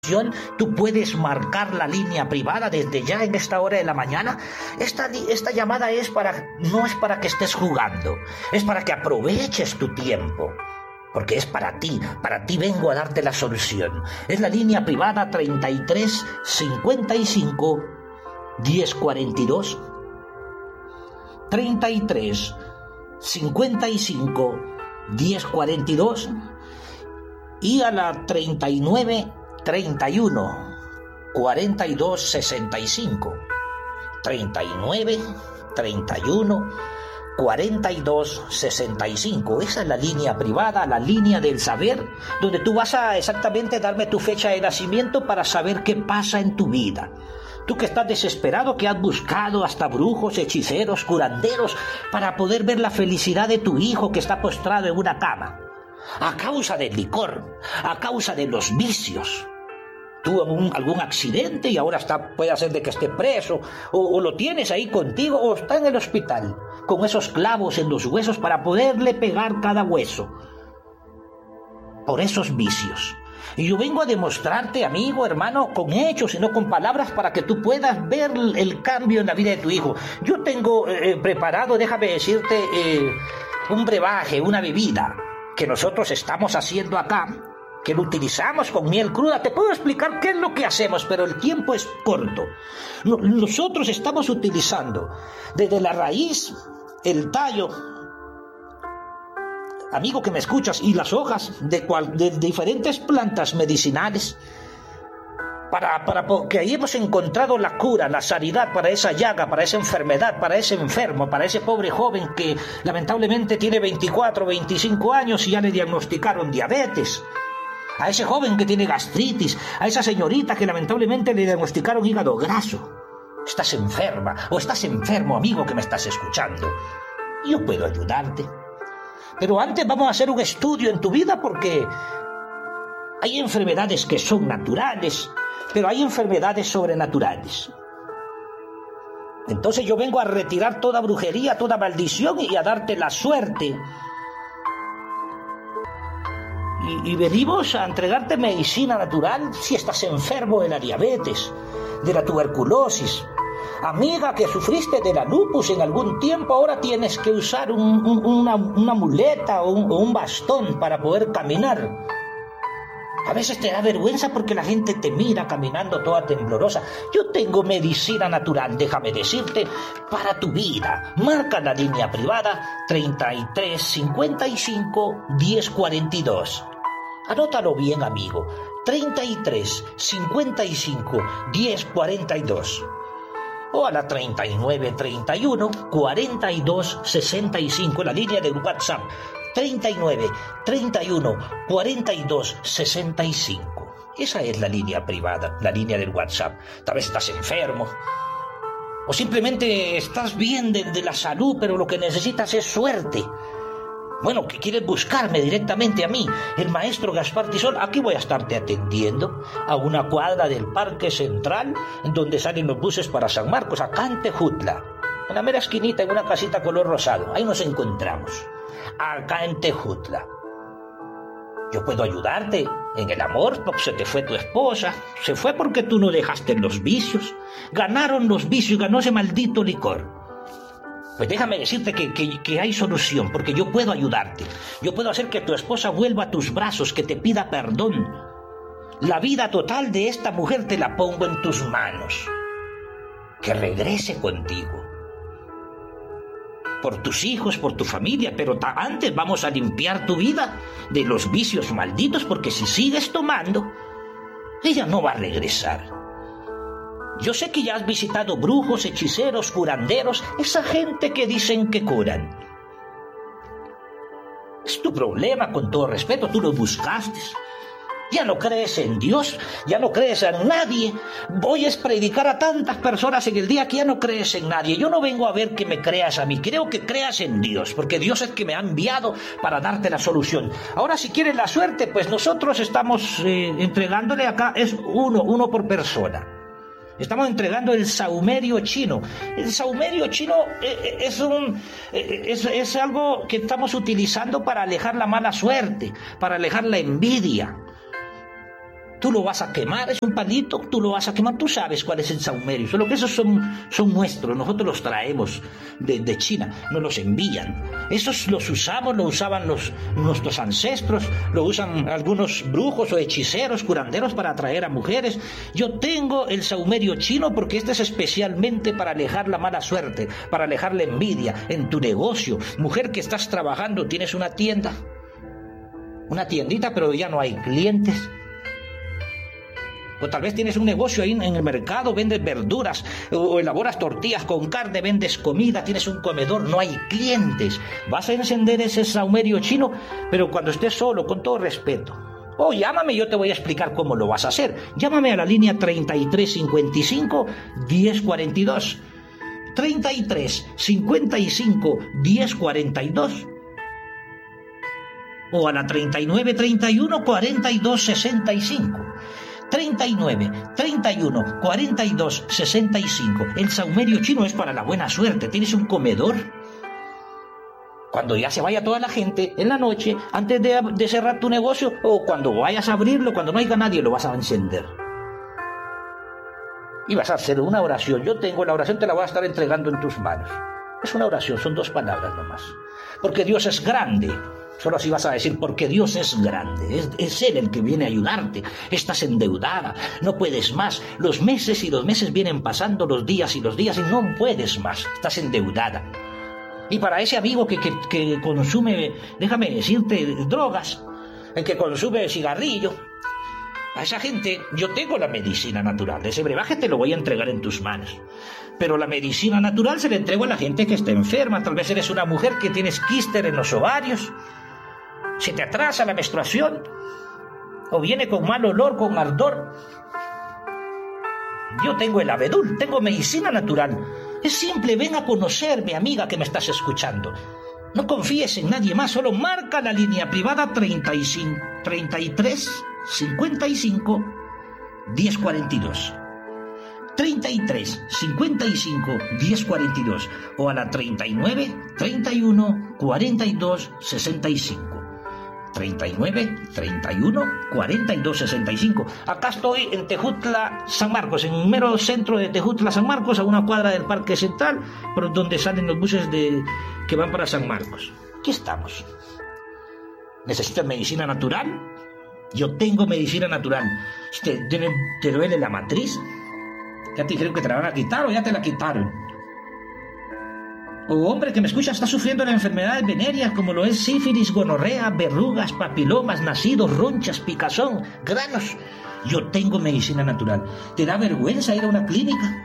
Tú puedes marcar la línea privada desde ya en esta hora de la mañana. Esta llamada no es para que estés jugando, es para que aproveches tu tiempo, porque es para ti vengo a darte la solución. Es la línea privada 33 55 10 42, 33 55 10 42 y a la 39 31 42 65, 39 31 42 65. Esa es la línea privada, la línea del saber, donde tú vas a exactamente darme tu fecha de nacimiento para saber qué pasa en tu vida. Tú que estás desesperado, que has buscado hasta brujos, hechiceros, curanderos para poder ver la felicidad de tu hijo que está postrado en una cama, a causa del licor, a causa de los vicios. Tuvo algún accidente y ahora puede hacer de que esté preso, o lo tienes ahí contigo, o está en el hospital con esos clavos en los huesos para poderle pegar cada hueso por esos vicios. Y yo vengo a demostrarte, amigo, hermano, con hechos y no con palabras, para que tú puedas ver el cambio en la vida de tu hijo. Yo tengo preparado, déjame decirte, un brebaje, una bebida que nosotros estamos haciendo acá, que lo utilizamos con miel cruda. Te puedo explicar qué es lo que hacemos, pero el tiempo es corto. Nosotros estamos utilizando desde la raíz, el tallo, amigo que me escuchas, y las hojas de diferentes plantas medicinales, porque ahí hemos encontrado la cura, la sanidad para esa llaga, para esa enfermedad, para ese enfermo, para ese pobre joven que lamentablemente tiene 24, 25 años y ya le diagnosticaron diabetes, a ese joven que tiene gastritis, a esa señorita que lamentablemente le diagnosticaron hígado graso. Estás enferma o estás enfermo, amigo que me estás escuchando. Yo puedo ayudarte. Pero antes vamos a hacer un estudio en tu vida, porque hay enfermedades que son naturales, pero hay enfermedades sobrenaturales. Entonces yo vengo a retirar toda brujería, toda maldición y a darte la suerte. Y venimos a entregarte medicina natural si estás enfermo de la diabetes, de la tuberculosis. Amiga que sufriste de la lupus en algún tiempo, ahora tienes que usar una muleta o un bastón para poder caminar. A veces te da vergüenza porque la gente te mira caminando toda temblorosa. Yo tengo medicina natural, déjame decirte, para tu vida. Marca la línea privada 33 55 10 42. Anótalo bien, amigo. 33 55 10 42. O a la 39 31 42 65, la línea de WhatsApp. 39 31 42 65. Esa es la línea privada, la línea del WhatsApp. Tal vez estás enfermo, o simplemente estás bien de la salud, pero lo que necesitas es suerte. Bueno, que quieres buscarme directamente a mí, el maestro Gaspar Tizol. Aquí voy a estarte atendiendo, a una cuadra del Parque Central, en donde salen los buses para San Marcos, acá en Tejutla, en la mera esquinita, en una casita color rosado. Ahí nos encontramos, acá en Tejutla. Yo puedo ayudarte en el amor, porque se te fue tu esposa, se fue porque tú no dejaste los vicios, ganaron los vicios, ganó ese maldito licor. Pues déjame decirte que hay solución, porque yo puedo ayudarte. Yo puedo hacer que tu esposa vuelva a tus brazos, que te pida perdón. La vida total de esta mujer te la pongo en tus manos. Que regrese contigo. Por tus hijos, por tu familia, pero antes vamos a limpiar tu vida de los vicios malditos, porque si sigues tomando, ella no va a regresar. Yo sé que ya has visitado brujos, hechiceros, curanderos, esa gente que dicen que curan. Es tu problema, con todo respeto, tú lo buscaste. Ya no crees en Dios, ya no crees en nadie. Voy a predicar a tantas personas en el día que ya no crees en nadie. Yo no vengo a ver que me creas a mí, creo que creas en Dios, porque Dios es el que me ha enviado para darte la solución. Ahora, si quieres la suerte, pues nosotros estamos entregándole acá, es uno por persona. Estamos entregando el saumerio chino. El saumerio chino es algo que estamos utilizando para alejar la mala suerte, para alejar la envidia. Tú lo vas a quemar, es un palito, tú lo vas a quemar, tú sabes cuál es el saumerio. Solo que esos son nuestros, nosotros los traemos de China, nos los envían. Esos los usamos, lo usaban nuestros ancestros, lo usan algunos brujos o hechiceros, curanderos para atraer a mujeres. Yo tengo el saumerio chino porque este es especialmente para alejar la mala suerte, para alejar la envidia en tu negocio. Mujer que estás trabajando, tienes una tienda, una tiendita, pero ya no hay clientes. O tal vez tienes un negocio ahí en el mercado, vendes verduras o elaboras tortillas con carne, vendes comida, tienes un comedor, no hay clientes. Vas a encender ese saumerio chino, pero cuando estés solo, con todo respeto. O llámame, yo te voy a explicar cómo lo vas a hacer. Llámame a la línea 3355 1042. 3355 1042. O a la 3931 4265. 39, 31, 42, 65. El saumerio chino es para la buena suerte. ¿Tienes un comedor? Cuando ya se vaya toda la gente en la noche, antes de cerrar tu negocio, o cuando vayas a abrirlo, cuando no haya nadie, lo vas a encender. Y vas a hacer una oración. Yo tengo la oración, te la voy a estar entregando en tus manos. Es una oración, son 2 palabras nomás. Porque Dios es grande. Solo así vas a decir, porque Dios es grande, es Él el que viene a ayudarte. Estás endeudada, no puedes más. Los meses y los meses vienen pasando, los días y los días, y no puedes más. Estás endeudada. Y para ese amigo que consume, déjame decirte, drogas, el que consume cigarrillo, a esa gente yo tengo la medicina natural. Ese brebaje te lo voy a entregar en tus manos. Pero la medicina natural se la entrego a la gente que está enferma. Tal vez eres una mujer que tienes quíster en los ovarios. Se te atrasa la menstruación, o viene con mal olor, con ardor. Yo tengo el abedul, tengo medicina natural. Es simple, ven a conocerme, amiga que me estás escuchando. No confíes en nadie más, solo marca la línea privada 33 55 1042. 33 55 1042 o a la 39 31 42 65. 39 31 42 65. Acá estoy en Tejutla, San Marcos, en el mero centro de Tejutla, San Marcos, a una cuadra del Parque Central, por donde salen los buses que van para San Marcos. Aquí estamos. ¿Necesitas medicina natural? Yo tengo medicina natural. ¿Te duele la matriz? ¿Ya te dijeron que te la van a quitar o ya te la quitaron? O hombre que me escucha está sufriendo de enfermedades venéreas como lo es sífilis, gonorrea, verrugas, papilomas, nacidos, ronchas, picazón, granos. Yo tengo medicina natural. ¿Te da vergüenza ir a una clínica?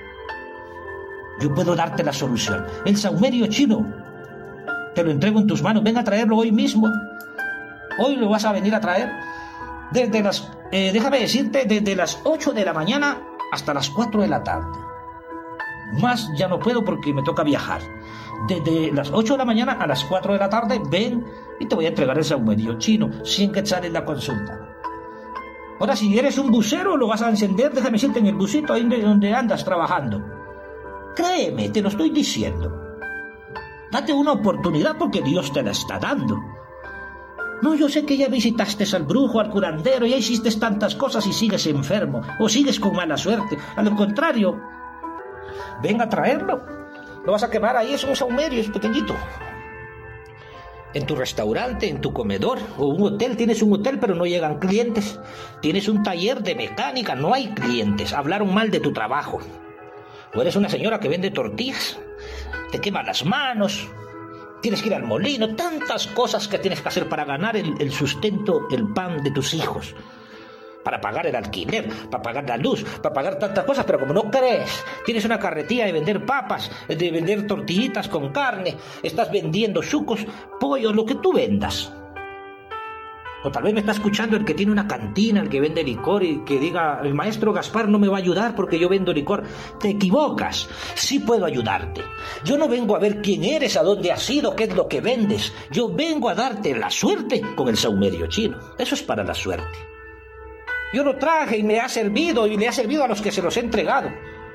Yo puedo darte la solución. El saumerio chino te lo entrego en tus manos. Ven a traerlo hoy mismo. Hoy lo vas a venir a traer. Déjame decirte, desde las 8 de la mañana hasta las 4 de la tarde. Más ya no puedo porque me toca viajar. Desde las 8 de la mañana a las 4 de la tarde, ven y te voy a entregar el saumerio chino, 100 quetzales la consulta. Ahora, si eres un busero, lo vas a encender, déjame decirte, en el busito ahí donde andas trabajando. Créeme, te lo estoy diciendo. Date una oportunidad porque Dios te la está dando. No, yo sé que ya visitaste al brujo, al curandero, ya hiciste tantas cosas y sigues enfermo, o sigues con mala suerte. A lo contrario, ven a traerlo. Lo vas a quemar ahí, es un saumerio, es pequeñito. En tu restaurante, en tu comedor, o un hotel, tienes un hotel pero no llegan clientes. Tienes un taller de mecánica, no hay clientes. Hablaron mal de tu trabajo. O eres una señora que vende tortillas, te queman las manos, tienes que ir al molino, tantas cosas que tienes que hacer para ganar el sustento, el pan de tus hijos. Para pagar el alquiler, para pagar la luz, para pagar tantas cosas, pero como no crees, tienes una carretilla de vender papas, de vender tortillitas con carne, estás vendiendo chucos, pollo, lo que tú vendas. O tal vez me está escuchando el que tiene una cantina, el que vende licor y que diga, el maestro Gaspar no me va a ayudar porque yo vendo licor. Te equivocas, sí puedo ayudarte. Yo no vengo a ver quién eres, a dónde has ido, qué es lo que vendes. Yo vengo a darte la suerte con el saumerio chino. Eso es para la suerte. Yo lo traje y me ha servido y le ha servido a los que se los he entregado.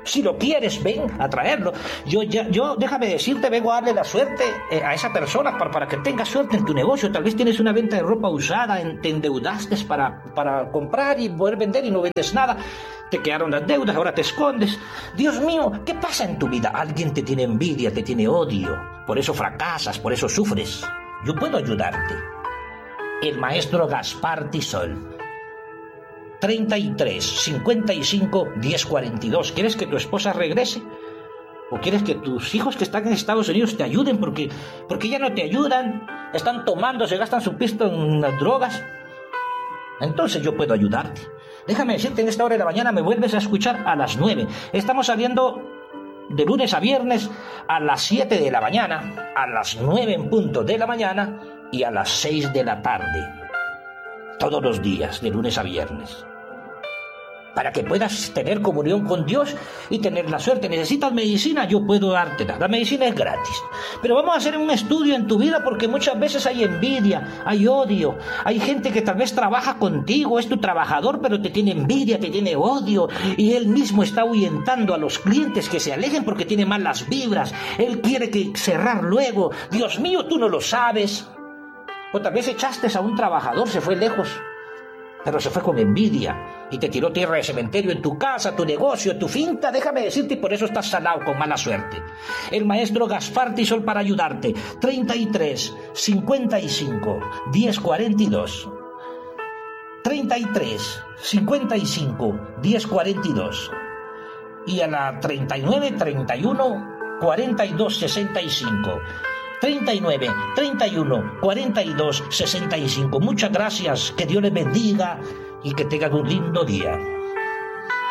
Si lo quieres, ven a traerlo. Yo, déjame decirte, vengo a darle la suerte a esa persona para que tenga suerte en tu negocio. Tal vez tienes una venta de ropa usada, te endeudaste para comprar y poder vender y no vendes nada. Te quedaron las deudas, ahora te escondes. Dios mío, ¿qué pasa en tu vida? Alguien te tiene envidia, te tiene odio. Por eso fracasas, por eso sufres. Yo puedo ayudarte. El maestro Gaspar Tisol. 33 55 10 42. ¿Quieres que tu esposa regrese? ¿O quieres que tus hijos que están en Estados Unidos te ayuden? Porque ya no te ayudan. Están tomando, se gastan su pisto en las drogas. Entonces yo puedo ayudarte. Déjame decirte, en esta hora de la mañana me vuelves a escuchar a las 9. Estamos saliendo de lunes a viernes a las 7 de la mañana, a las 9 en punto de la mañana y a las 6 de la tarde. Todos los días, de lunes a viernes. Para que puedas tener comunión con Dios y tener la suerte. ¿Necesitas medicina? Yo puedo dártela. La medicina es gratis. Pero vamos a hacer un estudio en tu vida, porque muchas veces hay envidia, hay odio. Hay gente que tal vez trabaja contigo, es tu trabajador, pero te tiene envidia, te tiene odio. Y él mismo está ahuyentando a los clientes que se alejen porque tiene malas vibras. Él quiere que cerrar luego. Dios mío, tú no lo sabes. O tal vez echaste a un trabajador, se fue lejos, pero se fue con envidia y te tiró tierra de cementerio en tu casa, tu negocio, tu finca. Déjame decirte, y por eso estás salado con mala suerte. El maestro Gaspar Tisol para ayudarte. 33 55 10 42. 33 55 10 42. Y a la 39 31 42 65. 39 31 42 65. Muchas gracias, que Dios les bendiga y que tengan un lindo día.